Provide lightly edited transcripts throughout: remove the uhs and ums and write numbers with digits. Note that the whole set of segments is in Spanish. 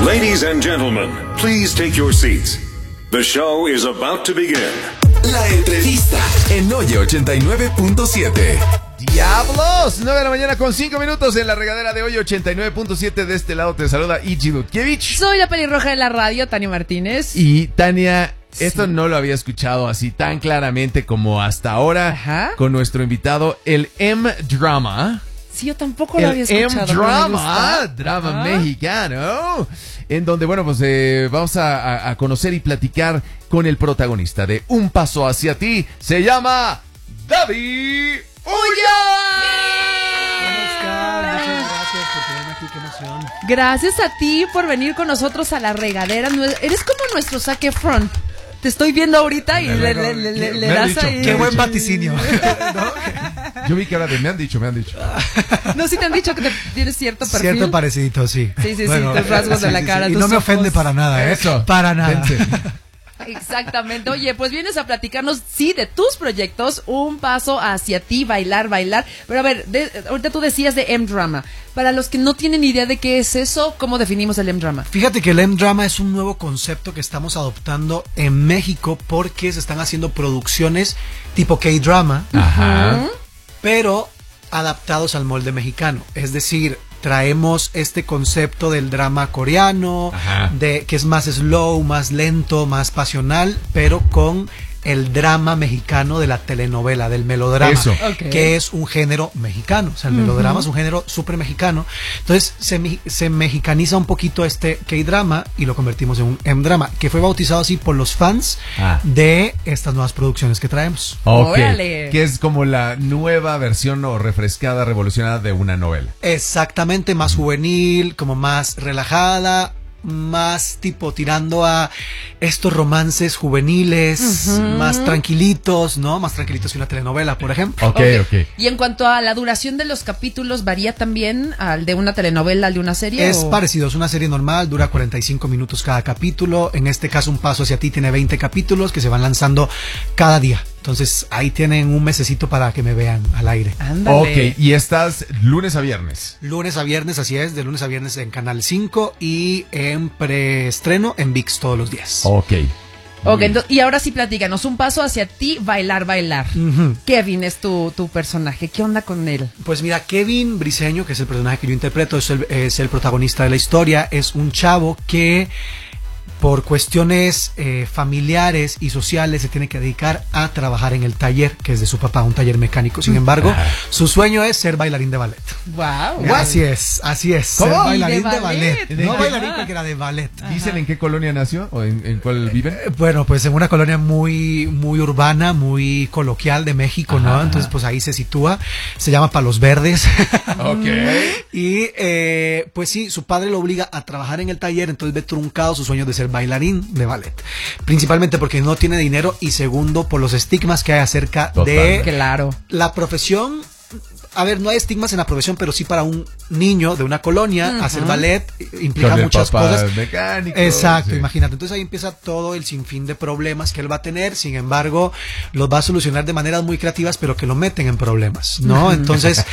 Ladies and gentlemen, please take your seats. The show is about to begin. La entrevista en Oye 89.7. ¡Diablos! 9 de la mañana con 5 minutos en la regadera de Oye 89.7. De este lado te saluda Ichi Dudkiewicz. Soy la pelirroja de la radio, Tania Martínez. Y Tania, esto no lo había escuchado así tan claramente como hasta ahora. Ajá. Con nuestro invitado, el M-Drama. Sí, yo tampoco lo había escuchado. M-Drama, drama mexicano. En donde, bueno, pues vamos a conocer y platicar con el protagonista de Un Paso Hacia Ti. Se llama David Ulloa. Muchas gracias por tenerme aquí, qué emoción. Gracias a ti por venir con nosotros a la regadera. Eres como nuestro Zac Efron. Te estoy viendo ahorita y le das ahí. Qué buen vaticinio. Yo vi que era de me han dicho. No, sí te han dicho que tienes cierto perfil. Cierto parecidito, sí. Sí, tus rasgos de la cara. Y tus no me ojos. ofende para nada, ¿eh? Eso. Para nada. Exactamente. Oye, pues vienes a platicarnos, sí, de tus proyectos, Un Paso Hacia Ti, bailar. Pero a ver, ahorita tú decías de M-Drama. Para los que no tienen idea de qué es eso, ¿cómo definimos el M-Drama? Fíjate que el M-Drama es un nuevo concepto que estamos adoptando en México porque se están haciendo producciones tipo K-Drama, Ajá. pero adaptados al molde mexicano. Es decir, traemos este concepto del drama coreano, Ajá. que es más slow, más lento, más pasional, pero con el drama mexicano de la telenovela, del melodrama, Eso. Okay. que es un género mexicano. O sea, el melodrama es un género súper mexicano. Entonces, se mexicaniza un poquito este K-drama y lo convertimos en un M-drama, que fue bautizado así por los fans de estas nuevas producciones que traemos. Ok, Órale. que es como la nueva versión o refrescada, revolucionada de una novela. Exactamente, más juvenil, como más relajada, más tipo tirando a estos romances juveniles, más tranquilitos, ¿no? Más tranquilitos que una telenovela, por ejemplo. Ok. Y en cuanto a la duración de los capítulos, ¿varía también al de una telenovela, al de una serie? Es parecido, es una serie normal, dura 45 minutos cada capítulo. En este caso, Un Paso Hacia Ti tiene 20 capítulos que se van lanzando cada día. Entonces, ahí tienen un mesecito para que me vean al aire. Ándale. Ok, y estás lunes a viernes. Lunes a viernes, así es, de lunes a viernes en Canal 5 y en preestreno en ViX todos los días. Ok. Ok, y ahora sí platícanos, Un Paso Hacia Ti, bailar. Ujú. Kevin es tu personaje, ¿qué onda con él? Pues mira, Kevin Briseño, que es el personaje que yo interpreto, es el protagonista de la historia, es un chavo que por cuestiones familiares y sociales se tiene que dedicar a trabajar en el taller, que es de su papá, un taller mecánico. Sin embargo, su sueño es ser bailarín de ballet. Wow. Así es. ¿Cómo? Ser bailarín ¿De de ballet. ballet? No bailarín cualquiera, de ballet. ¿Dicen en qué colonia nació o en cuál viven? Bueno, pues en una colonia muy urbana, muy coloquial de México, ¿no? Entonces, pues ahí se sitúa. Se llama Palos Verdes. Ok. Y pues sí, su padre lo obliga a trabajar en el taller, entonces ve truncado su sueño de ser bailarín de ballet. Principalmente porque no tiene dinero y segundo por los estigmas que hay acerca de Claro. la profesión. A ver, no hay estigmas en la profesión, pero sí para un niño de una colonia hacer ballet implica Con el muchas papá cosas. mecánico. Exacto, Sí. imagínate. Entonces ahí empieza todo el sinfín de problemas que él va a tener. Sin embargo, los va a solucionar de maneras muy creativas, pero que lo meten en problemas, ¿no? Entonces,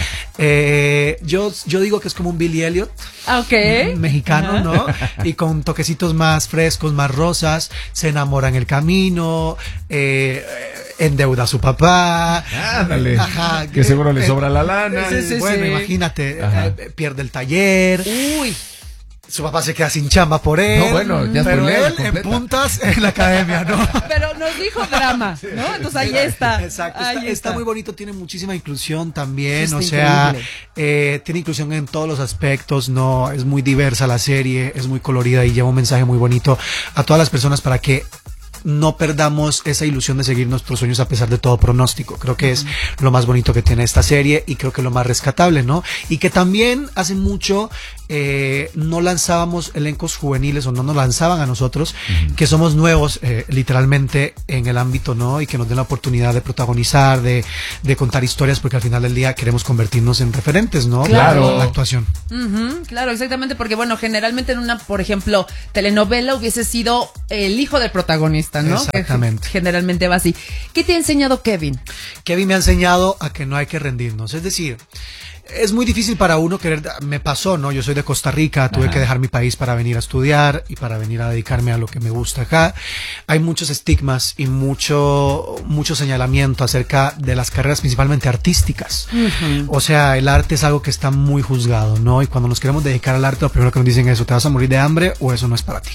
yo digo que es como un Billy Elliot Ok. mexicano, ¿no? Y con toquecitos más frescos, más rosas. Se enamora en el camino, endeuda a su papá. Ándale. Ajá. Que seguro le sobra la lana. Bueno, sí. imagínate, Ajá. pierde el taller. Uy. Su papá se queda sin chamba por él. No, bueno, ya pero spoileé, él en completa. puntas en la academia, ¿no? Pero nos dijo drama, ¿no? Entonces ahí está. Exacto, Ahí está muy bonito, tiene muchísima inclusión también, Está o sea, increíble. tiene inclusión en todos los aspectos, no, es muy diversa la serie, es muy colorida y lleva un mensaje muy bonito a todas las personas para que no perdamos esa ilusión de seguir nuestros sueños a pesar de todo pronóstico. Creo que es lo más bonito que tiene esta serie y creo que lo más rescatable, ¿no? Y que también hace mucho no lanzábamos elencos juveniles o no nos lanzaban a nosotros, que somos nuevos literalmente en el ámbito, ¿no? Y que nos den la oportunidad de protagonizar, de contar historias, porque al final del día queremos convertirnos en referentes, ¿no? Claro. Para la actuación. Claro, exactamente, porque bueno, generalmente en una, por ejemplo, telenovela hubiese sido el hijo del protagonista, ¿no? Exactamente. Que generalmente va así. ¿Qué te ha enseñado Kevin? Kevin me ha enseñado a que no hay que rendirnos. Es decir, es muy difícil para uno querer, me pasó, ¿no? Yo soy de Costa Rica, tuve que dejar mi país para venir a estudiar y para venir a dedicarme a lo que me gusta acá. Hay muchos estigmas y mucho señalamiento acerca de las carreras principalmente artísticas. O sea, el arte es algo que está muy juzgado, ¿no? Y cuando nos queremos dedicar al arte, lo primero que nos dicen es, o te vas a morir de hambre o eso no es para ti.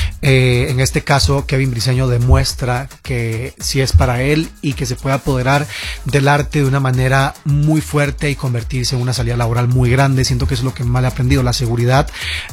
En este caso, Kevin Briceño demuestra que sí es para él y que se puede apoderar del arte de una manera muy fuerte y convertirse en una salida laboral muy grande. Siento que eso es lo que más le he aprendido, la seguridad,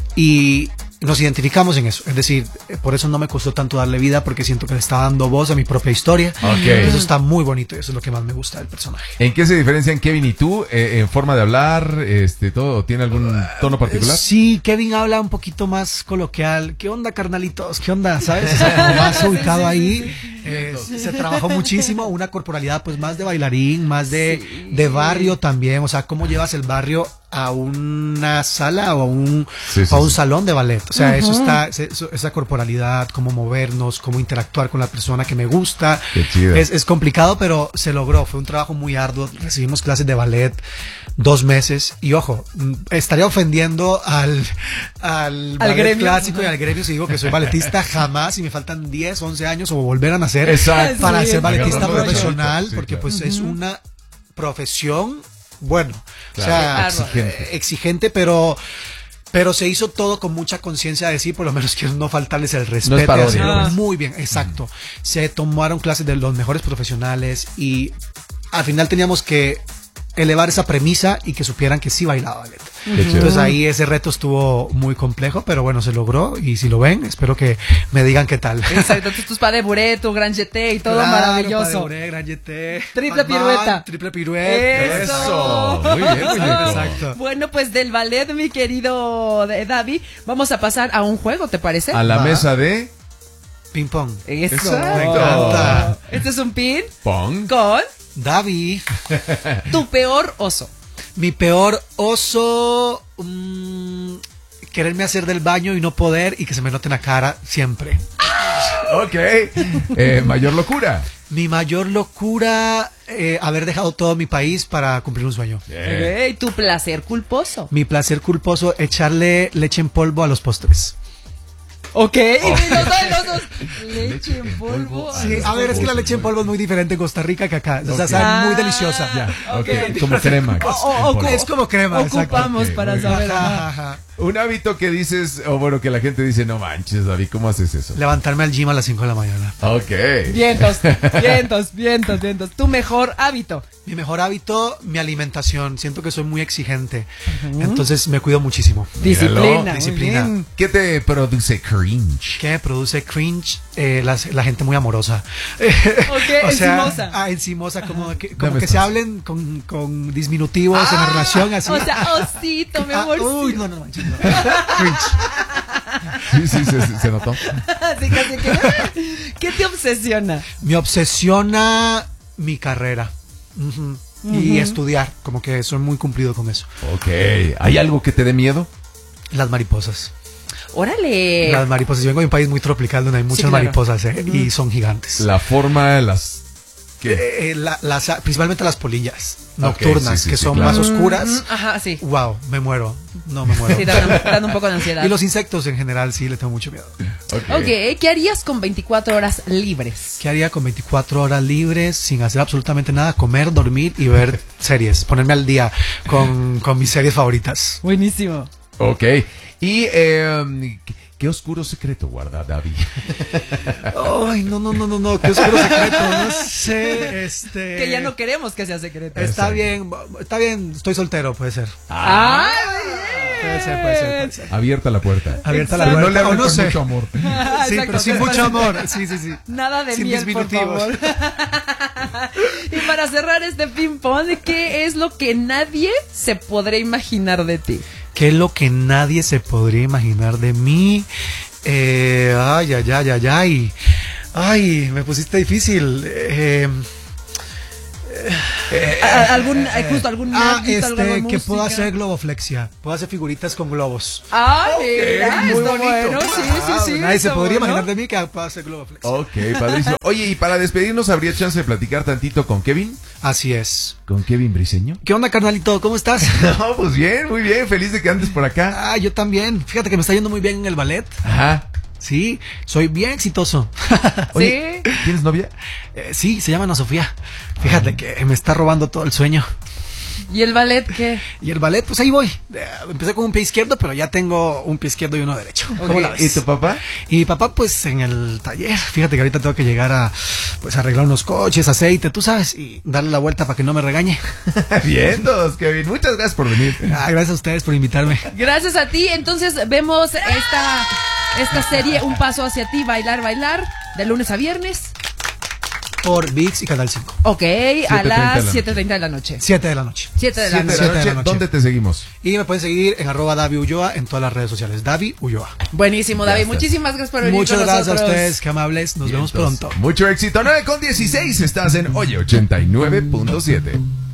y nos identificamos en eso. Es decir, por eso no me costó tanto darle vida, porque siento que le está dando voz a mi propia historia. Eso está muy bonito y eso es lo que más me gusta del personaje. ¿En qué se diferencian Kevin y tú? ¿En forma de hablar? ¿Todo? ¿Tiene algún tono particular? Sí, Kevin habla un poquito más coloquial. ¿Qué onda, carnalitos? ¿Qué onda? ¿Sabes? O sea, como más ubicado ahí. Se trabajó muchísimo. Una corporalidad pues más de bailarín, más de barrio también. O sea, cómo llevas el barrio a una sala o a un salón de ballet. O sea, eso está, esa corporalidad, cómo movernos, cómo interactuar con la persona que me gusta. Es complicado, pero se logró. Fue un trabajo muy arduo. Recibimos clases de ballet 2 meses. Y ojo, estaría ofendiendo al ballet gremio clásico y al gremio si digo que soy balletista. Jamás, y me faltan 10, 11 años o volver a nacer para ser balletista profesional, porque pues es una profesión. Bueno, claro, o sea, exigente, pero se hizo todo con mucha conciencia de sí, por lo menos quiero no faltarles el respeto. No es muy bien, exacto. Se tomaron clases de los mejores profesionales y al final teníamos que elevar esa premisa y que supieran que sí bailaba ballet. Entonces ahí ese reto estuvo muy complejo, pero bueno, se logró, y si lo ven, espero que me digan qué tal. Exacto, tus pas de bourrée, tu grand jeté y todo, claro, maravilloso. Pas de bourrée, grand jeté, triple pirueta. Triple pirueta. Eso. Muy bien, muy bien. Exacto. Bueno, pues del ballet, mi querido David, vamos a pasar a un juego, ¿te parece? A la mesa de ping pong. Eso. Exacto. Me encanta. Este es un ping pong con David. tu peor oso. Mi peor oso, quererme hacer del baño y no poder, y que se me note en la cara siempre. Ok. Mayor locura. Mi mayor locura, haber dejado todo mi país para cumplir un sueño. Okay. Tu placer culposo. Mi placer culposo, echarle leche en polvo a los postres. Ok, los dos. Leche en polvo. Sí, a ver, es que la leche en polvo es muy diferente en Costa Rica que acá. O sea, sabe muy deliciosa. Ya, okay. Como crema. Es como crema. Ocupamos exacto. para saber. Un hábito que dices, o bueno, que la gente dice, no manches, David, ¿cómo haces eso? Levantarme al gym a las 5 de la mañana. Ok. Vientos. Tu mejor hábito. Mi mejor hábito, mi alimentación. Siento que soy muy exigente. Entonces me cuido muchísimo. Disciplina. ¿Qué te produce cringe? ¿Qué me produce cringe? La gente muy amorosa. Ok, o sea, encimosa. Encimosa, como que se hablen con disminutivos en la relación, así. O sea, osito, mi amor. Uy, no manches. No. Sí, se notó. Así casi que. ¿Qué te obsesiona? Me obsesiona mi carrera. Y estudiar, como que soy muy cumplido con eso. Ok. ¿Hay algo que te dé miedo? Las mariposas. ¡Órale! Las mariposas. Yo vengo de un país muy tropical donde hay muchas mariposas, y son gigantes. La forma, las... principalmente las polillas nocturnas, que son más oscuras. Ajá, sí. Wow, me muero. No me muero. Sí, dan un poco de ansiedad. Y los insectos en general, sí, le tengo mucho miedo. Ok, ¿qué harías con 24 horas libres? ¿Qué haría con 24 horas libres sin hacer absolutamente nada? Comer, dormir y ver series. Ponerme al día con mis series favoritas. Buenísimo. Ok. Y, ¿qué oscuro secreto guarda David? Ay, no. Qué oscuro secreto. No sé, Que ya no queremos que sea secreto. Está bien. Estoy soltero, puede ser. ¡Ah! Puede ser. Abierta la puerta. Abierta la Pero puerta. no le hablen no con sé. mucho amor. Sí, pero sin mucho amor. Sí. Nada de sin miel, por favor. Y para cerrar este ping-pong, ¿qué es lo que nadie se podrá imaginar de ti? ¿Qué es lo que nadie se podría imaginar de mí? Ay, me pusiste difícil. Justo algún ámbito, algo de que puedo música. hacer globoflexia. Puedo hacer figuritas con globos. Ah, mira, muy está bonito. bueno. Sí. Nadie se está podría bueno. imaginar de mí que puedo hacer globoflexia. Ok, padrísimo. Oye, y para despedirnos, ¿habría chance de platicar tantito con Kevin? Así es. ¿Con Kevin Briseño? ¿Qué onda, carnalito? ¿Cómo estás? No, pues bien, muy bien. Feliz de que andes por acá. Yo también. Fíjate que me está yendo muy bien en el ballet. Ajá. Sí, soy bien exitoso. Oye, ¿tienes novia? Sí, se llama Ana Sofía. Fíjate que me está robando todo el sueño. ¿Y el ballet qué? Y el ballet, pues ahí voy. Empecé con un pie izquierdo, pero ya tengo un pie izquierdo y uno derecho. ¿Cómo la ves? ¿Y tu papá? Y mi papá, pues en el taller. Fíjate que ahorita tengo que llegar a arreglar unos coches, aceite, tú sabes, y darle la vuelta para que no me regañe. Vientos, Kevin. Muchas gracias por venir. Gracias a ustedes por invitarme. Gracias a ti. Entonces vemos esta serie Un Paso Hacia Ti, Bailar, de lunes a viernes. Por ViX y Canal 5. Ok, a 7:30 las de la 7:30 de la noche. 7 de la noche. 7 de la 7 noche. de la 7 de la noche. noche. ¿Dónde te seguimos? Y me pueden seguir en @Davi Ulloa en todas las redes sociales. Davi Ulloa. Buenísimo, Ya David. estás. Muchísimas gracias por venir Muchas con gracias nosotros. a ustedes, que amables. Nos vemos Vientos. pronto. Mucho éxito. 9:16. Estás en Oye 89.7.